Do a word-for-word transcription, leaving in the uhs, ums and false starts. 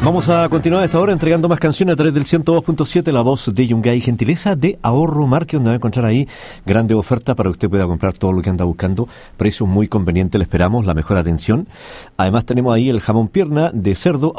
Vamos a continuar a esta hora entregando más canciones a través del ciento dos punto siete, la voz de Yungay. Gentileza de Ahorro Market, donde va a encontrar ahí grande oferta para que usted pueda comprar todo lo que anda buscando. Precios muy convenientes, le esperamos, la mejor atención. Además tenemos ahí el jamón pierna de cerdo